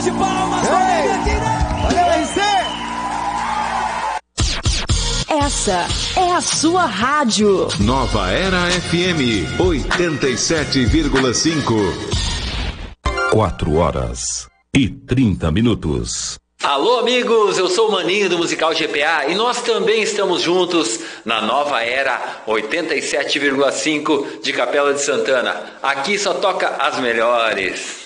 de palmas. Valeu, RC! Essa é a sua rádio. Nova Era FM 87,5. 4h30. Alô, amigos, eu sou o Maninho do Musical GPA e nós também estamos juntos na Nova Era 87,5 de Capela de Santana. Aqui só toca as melhores.